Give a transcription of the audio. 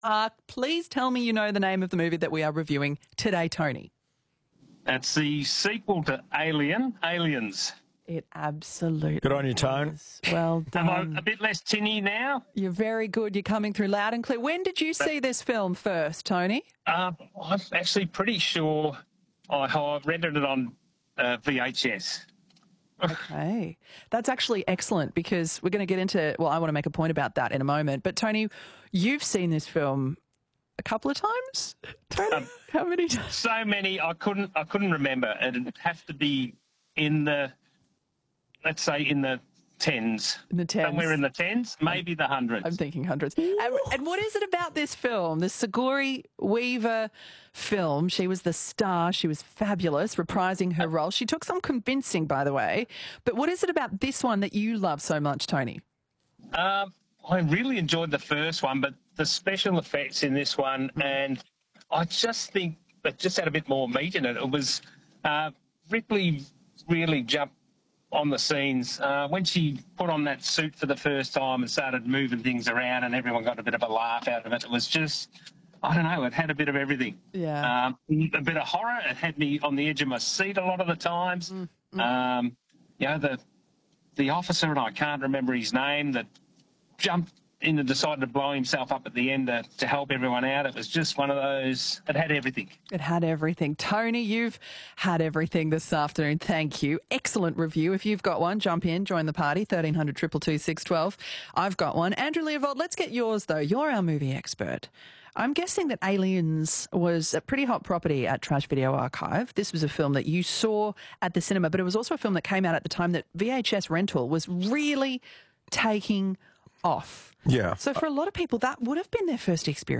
Please tell me you know the name of the movie that we are reviewing today, Tony. It's the sequel to Aliens. It absolutely Good on you, Tone. is. Well done. Am I a bit less tinny now? You're very good. You're coming through loud and clear. When did you see this film first, Tony? I'm actually pretty sure I rented it on VHS. Okay. That's actually excellent because we're going to get into, well, I want to make a point about that in a moment. But, Tony, you've seen this film a couple of times? Tony, how many times? So many, I couldn't remember. It'd have to be in the, let's say, in the tens. In the tens. Somewhere in the tens, maybe the hundreds. I'm thinking hundreds. And what is it about this film, the Sigourney Weaver film? She was the star. She was fabulous, reprising her role. She took some convincing, by the way. But what is it about this one that you love so much, Tony? I really enjoyed the first one, but the special effects in this one, and I just think it just had a bit more meat in it. It was Ripley really jumped on the scenes when she put on that suit for the first time and started moving things around, and everyone got a bit of a laugh out of it. It was just, I don't know, it had a bit of everything. Yeah. A bit of horror. It had me on the edge of my seat a lot of the times. You know, the officer, and I can't remember his name, that jumped in and decided to blow himself up at the end to help everyone out. It was just one of those, it had everything. It had everything. Tony, you've had everything this afternoon. Thank you. Excellent review. If you've got one, jump in, join the party, 1300 222 612. I've got one. Andrew Leovold, let's get yours, though. You're our movie expert. I'm guessing that Aliens was a pretty hot property at Trash Video Archive. This was a film that you saw at the cinema, but it was also a film that came out at the time that VHS rental was really taking off. Yeah. So for a lot of people, that would have been their first experience